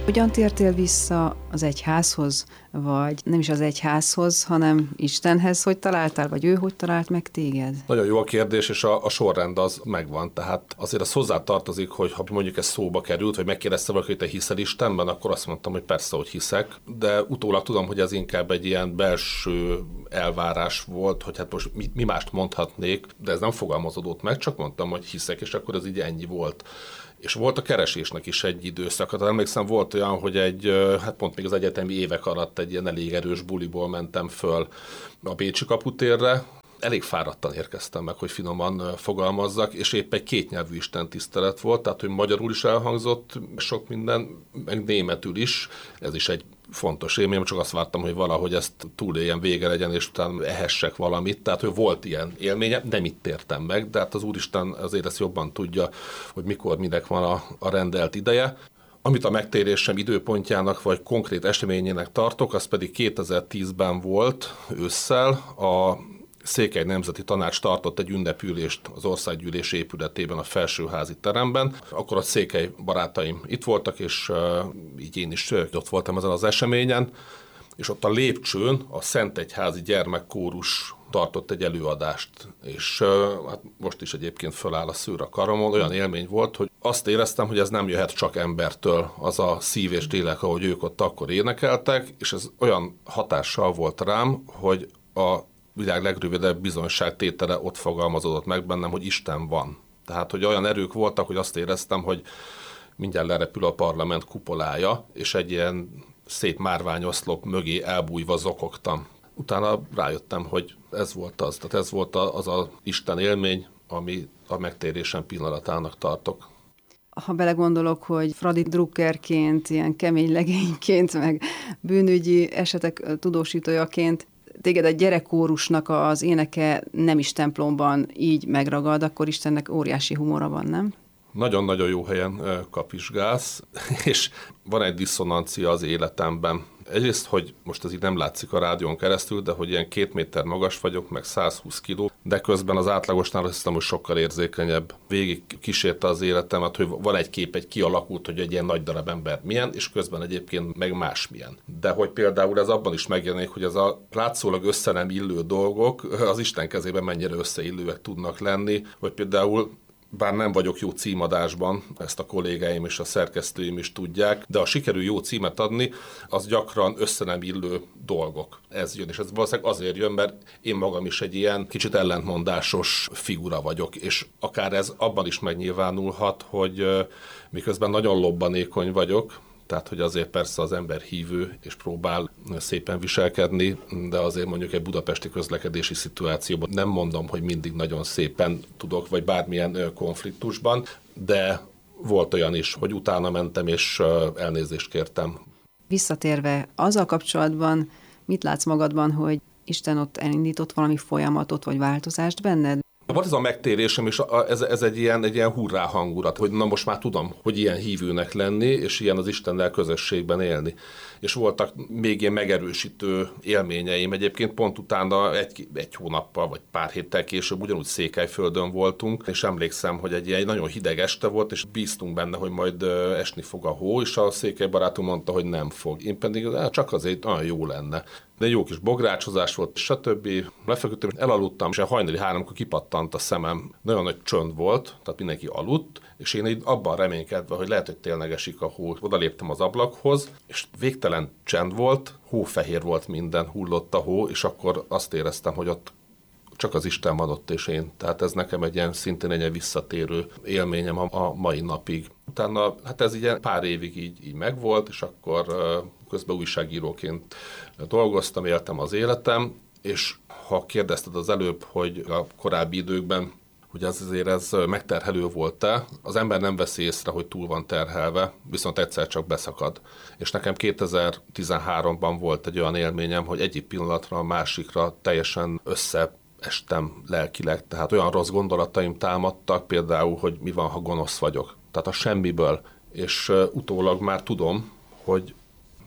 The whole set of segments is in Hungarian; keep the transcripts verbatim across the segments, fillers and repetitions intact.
Hogyan tértél vissza az egyházhoz, vagy nem is az egyházhoz, hanem Istenhez, hogy találtál, vagy ő hogy talált meg téged? Nagyon jó a kérdés, és a, a sorrend az megvan. Tehát azért az hozzátartozik, hogy ha mondjuk ez szóba került, vagy megkérdezte valaki, hogy te hiszel Istenben, akkor azt mondtam, hogy persze, hogy hiszek, de utólag tudom, hogy ez inkább egy ilyen belső elvárás volt, hogy hát most mi, mi mást mondhatnék, de ez nem fogalmazódott meg, csak mondtam, hogy hiszek, és akkor ez így ennyi volt. És volt a keresésnek is egy időszak. Tehát emlékszem, volt olyan, hogy egy, hát pont még az egyetemi évek alatt egy ilyen elég erős buliból mentem föl a Bécsi kaputérre. Elég fáradtan érkeztem meg, hogy finoman fogalmazzak, és épp egy kétnyelvű istentisztelet volt, tehát hogy magyarul is elhangzott sok minden, meg németül is. Ez is egy fontos élmény, csak azt vártam, hogy valahogy ezt túléljen, vége legyen, és utána ehessek valamit. Tehát, hogy volt ilyen élménye, nem itt értem meg, de hát az Úristen azért ezt jobban tudja, hogy mikor, minek van a, a rendelt ideje. Amit a megtérésem időpontjának vagy konkrét eseményének tartok, az pedig kétezer-tízben volt ősszel. A Székely Nemzeti Tanács tartott egy ünnepülést az Országgyűlés épületében, a felsőházi teremben. Akkor a székely barátaim itt voltak, és uh, így én is ott voltam ezen az eseményen, és ott a lépcsőn a Szentegyházi Gyermekkórus tartott egy előadást, és uh, hát most is egyébként föláll a szőr a karomon, olyan élmény volt, hogy azt éreztem, hogy ez nem jöhet csak embertől, az a szív és lélek, ahogy ők ott akkor énekeltek, és ez olyan hatással volt rám, hogy a világ legrövidebb bizonyságtétele ott fogalmazódott meg bennem, hogy Isten van. Tehát, hogy olyan erők voltak, hogy azt éreztem, hogy mindjárt lerepül a parlament kupolája, és egy ilyen szép márványoszlop mögé elbújva zokogtam. Utána rájöttem, hogy ez volt az. Tehát ez volt az az Isten élmény, ami a megtérésem pillanatának tartok. Ha belegondolok, hogy Fradi drukkerként, ilyen kemény legényként, meg bűnügyi esetek tudósítójaként téged egy gyerekkórusnak az éneke nem is templomban így megragad, akkor Istennek óriási humora van, nem? Nagyon-nagyon jó helyen kapizsgálsz, és van egy diszonancia az életemben. Egyrészt, hogy most ez így nem látszik a rádión keresztül, de hogy ilyen két méter magas vagyok, meg száz húsz kiló, de közben az átlagosnál azt hiszem, hogy sokkal érzékenyebb. Végig kísérte az életemet, hogy van egy kép, egy kialakult, hogy egy ilyen nagy darab ember milyen, és közben egyébként meg más milyen. De hogy például ez abban is megjelenik, hogy ez a látszólag össze nem illő dolgok az Isten kezében mennyire összeillőek tudnak lenni, hogy például bár nem vagyok jó címadásban, ezt a kollégáim és a szerkesztőim is tudják, de ha sikerül jó címet adni, az gyakran össze nem illő dolgok. Ez jön, és ez valószínűleg azért jön, mert én magam is egy ilyen kicsit ellentmondásos figura vagyok, és akár ez abban is megnyilvánulhat, hogy miközben nagyon lobbanékony vagyok, tehát, hogy azért persze az ember hívő, és próbál szépen viselkedni, de azért mondjuk egy budapesti közlekedési szituációban nem mondom, hogy mindig nagyon szépen tudok, vagy bármilyen konfliktusban, de volt olyan is, hogy utána mentem, és elnézést kértem. Visszatérve, azzal kapcsolatban mit látsz magadban, hogy Isten ott elindított valami folyamatot, vagy változást benned? Volt ez a megtérésem, és ez, ez egy, ilyen, egy ilyen hurrá hangulat, hogy na most már tudom, hogy ilyen hívőnek lenni, és ilyen az Istennel közösségben élni. És voltak még ilyen megerősítő élményeim. Egyébként pont utána egy, egy hónappal, vagy pár héttel később ugyanúgy Székelyföldön voltunk, és emlékszem, hogy egy ilyen nagyon hideg este volt, és bíztunk benne, hogy majd esni fog a hó, és a székely barátom mondta, hogy nem fog. Én pedig csak azért olyan jó lenne. De jó kis bográcsozás volt, stb. Lefeküdtem, elaludtam, és a hajnali háromkor kipattant a szemem. Nagyon nagy csönd volt, tehát mindenki aludt, és én így abban reménykedve, hogy lehet, hogy tényleg esik a hó. Oda léptem az ablakhoz, és végtelen csend volt, hófehér volt minden, hullott a hó, és akkor azt éreztem, hogy ott csak az Isten van ott, és én. Tehát ez nekem egy ilyen szintén egy visszatérő élményem a, a mai napig. Utána, hát ez így pár évig így, így megvolt, és akkor közben újságíróként dolgoztam, éltem az életem, és ha kérdezted az előbb, hogy a korábbi időkben, hogy az azért ez megterhelő volt-e, az ember nem veszi észre, hogy túl van terhelve, viszont egyszer csak beszakad. És nekem kétezer-tizenháromban volt egy olyan élményem, hogy egyik pillanatra a másikra teljesen összeestem lelkileg, tehát olyan rossz gondolataim támadtak, például, hogy mi van, ha gonosz vagyok. Tehát a semmiből. És utólag már tudom, hogy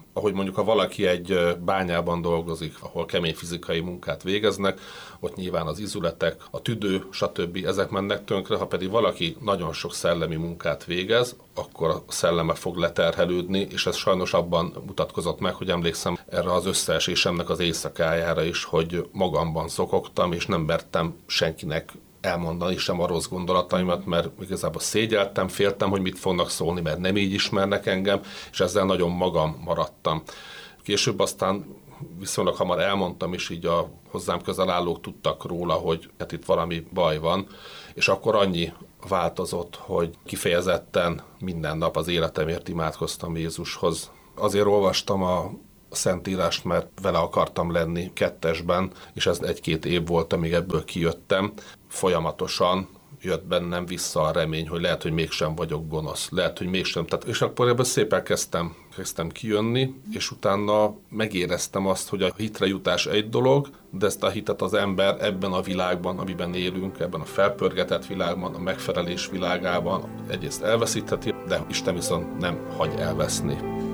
ahogy mondjuk, ha valaki egy bányában dolgozik, ahol kemény fizikai munkát végeznek, ott nyilván az izületek, a tüdő, stb. Ezek mennek tönkre, ha pedig valaki nagyon sok szellemi munkát végez, akkor a szelleme fog leterhelődni, és ez sajnos abban mutatkozott meg, hogy emlékszem erre az összeesésemnek az éjszakájára is, hogy magamban zokogtam, és nem mertem senkinek elmondani sem a rossz gondolataimat, mert igazából szégyeltem, féltem, hogy mit fognak szólni, mert nem így ismernek engem, és ezzel nagyon magam maradtam. Később aztán viszonylag hamar elmondtam, és így a hozzám közel állók tudtak róla, hogy hát itt valami baj van, és akkor annyi változott, hogy kifejezetten minden nap az életemért imádkoztam Jézushoz. Azért olvastam a Szentírást, mert vele akartam lenni kettesben, és ez egy-két év volt, amíg ebből kijöttem. Folyamatosan jött bennem vissza a remény, hogy lehet, hogy mégsem vagyok gonosz, lehet, hogy mégsem. Tehát, és akkor ebből szépen kezdtem, kezdtem kijönni, és utána megéreztem azt, hogy a hitre jutás egy dolog, de ezt a hitet az ember ebben a világban, amiben élünk, ebben a felpörgetett világban, a megfelelés világában egyrészt elveszítheti, de Isten viszont nem hagy elveszni.